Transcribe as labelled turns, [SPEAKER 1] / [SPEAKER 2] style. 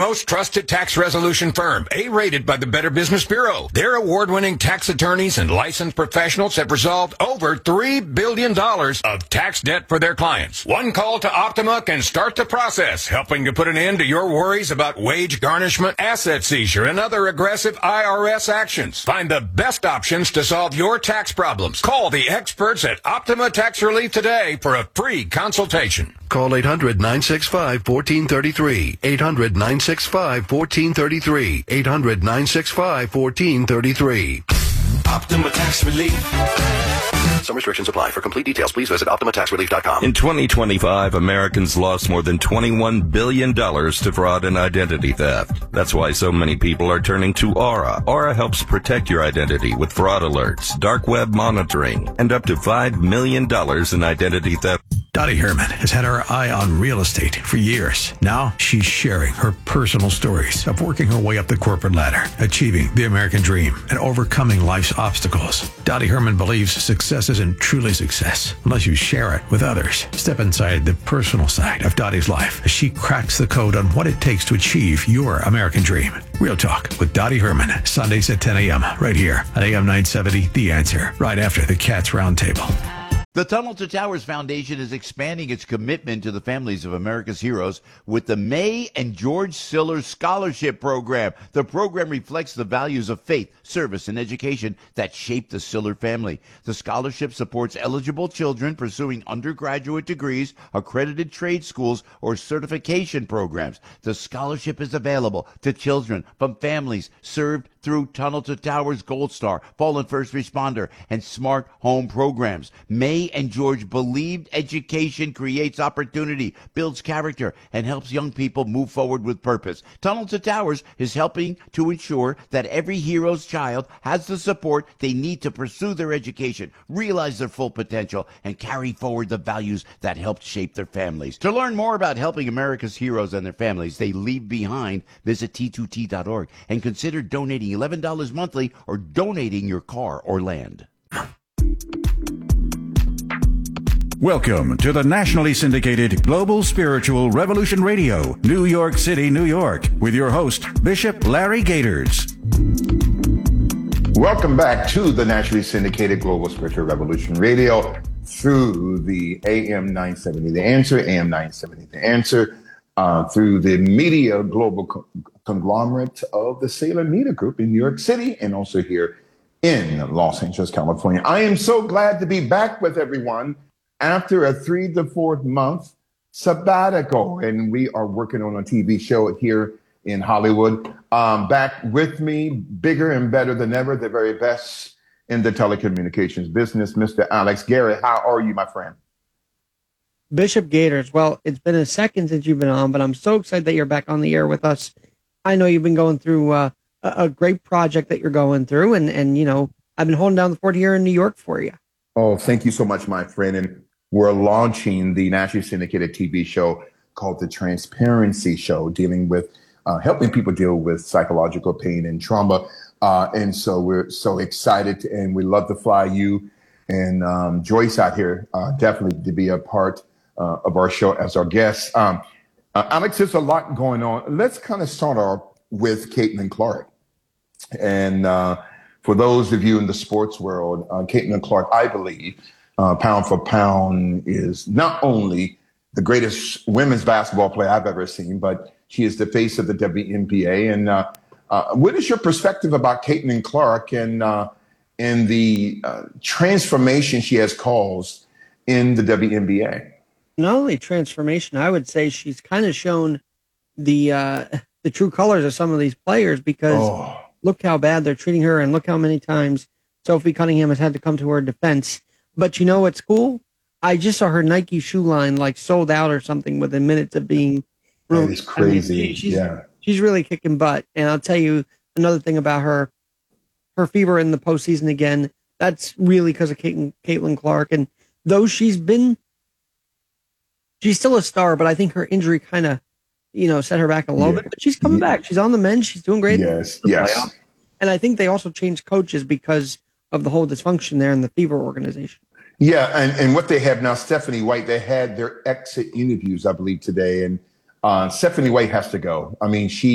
[SPEAKER 1] most trusted tax resolution firm, A-rated by the Better Business Bureau. Their award-winning tax attorneys and licensed professionals have resolved over $3 billion of tax debt for their clients. One call to Optima can start the process, helping to put an end to your worries about wage garnishment, asset seizure, and other aggressive IRS actions. Find the best options to solve your tax problems. Call the experts at Optima Tax Relief today for a free consultation.
[SPEAKER 2] Call 800-965-1433. 800-965-1433. 800-965-1433.
[SPEAKER 3] Optima Tax Relief.
[SPEAKER 2] Some restrictions apply. For complete details, please visit OptimaTaxRelief.com.
[SPEAKER 4] In 2025, Americans lost more than $21 billion to fraud and identity theft. That's why so many people are turning to Aura. Aura helps protect your identity with fraud alerts, dark web monitoring, and up to $5 million in identity theft.
[SPEAKER 5] Dottie Herman has had her eye on real estate for years. Now she's sharing her personal stories of working her way up the corporate ladder, achieving the American dream, and overcoming life's obstacles. Dottie Herman believes success isn't truly success unless you share it with others. Step inside the personal side of Dottie's life as she cracks the code on what it takes to achieve your American dream. Real Talk with Dottie Herman, Sundays at 10 a.m. right here on AM 970, The Answer, right after the Cats Roundtable.
[SPEAKER 6] The Tunnel to Towers Foundation is expanding its commitment to the families of America's heroes with the May and George Siller Scholarship Program. The program reflects the values of faith, service, and education that shaped the Siller family. The scholarship supports eligible children pursuing undergraduate degrees, accredited trade schools, or certification programs. The scholarship is available to children from families served through Tunnel to Towers Gold Star, Fallen First Responder, and Smart Home programs. May and George believed education creates opportunity, builds character, and helps young people move forward with purpose. Tunnel to Towers is helping to ensure that every hero's child has the support they need to pursue their education, realize their full potential, and carry forward the values that helped shape their families. To learn more about helping America's heroes and their families they leave behind, visit T2T.org and consider donating $11 monthly or donating your car or land.
[SPEAKER 7] Welcome to the nationally syndicated Global Spiritual Revolution Radio, New York City, New York, with your host, Bishop Larry Gators.
[SPEAKER 8] Welcome back to the nationally syndicated Global Spiritual Revolution Radio through the AM 970 The Answer, AM 970 The Answer, through the media global conglomerate of the Sailor Media Group in New York City and also here in Los Angeles, California. I am so glad to be back with everyone after a 3 to 4 month sabbatical, and we are working on a TV show here in Hollywood. Back with me, bigger and better than ever, the very best in the telecommunications business, Mr. Alex Garrett. How are you, my friend?
[SPEAKER 9] Bishop Gators, well, it's been a second since you've been on, but I'm so excited that you're back on the air with us. I know you've been going through a great project that you're going through, and you know, I've been holding down the fort here in New York for you.
[SPEAKER 8] Oh, thank you so much, my friend. And we're launching the nationally syndicated TV show called The Transparency Show, dealing with helping people deal with psychological pain and trauma. And so we're so excited, and we love to fly you and Joyce out here definitely to be a part of our show as our guest. Alex, there's a lot going on. Let's kind of start off with Caitlin Clark. And for those of you in the sports world, Caitlin Clark, I believe, pound for pound, is not only the greatest women's basketball player I've ever seen, but she is the face of the WNBA. And what is your perspective about Caitlin Clark and the transformation she has caused in the WNBA?
[SPEAKER 9] Not only transformation, I would say she's kind of shown the true colors of some of these players, because look how bad they're treating her, and look how many times Sophie Cunningham has had to come to her defense. But you know what's cool? I just saw her Nike shoe line like sold out or something within minutes of being
[SPEAKER 8] released. That is crazy.
[SPEAKER 9] She's really kicking butt. And I'll tell you another thing about her fever in the postseason again. That's really because of Caitlin Clark. And though she's still a star, but I think her injury kind of, set her back a little bit. But she's coming back. She's on the mend. She's doing great.
[SPEAKER 8] Yes.
[SPEAKER 9] And I think they also changed coaches because of the whole dysfunction there in the Fever organization.
[SPEAKER 8] Yeah, and what they have now, Stephanie White, they had their exit interviews, I believe, today. And Stephanie White has to go. I mean, she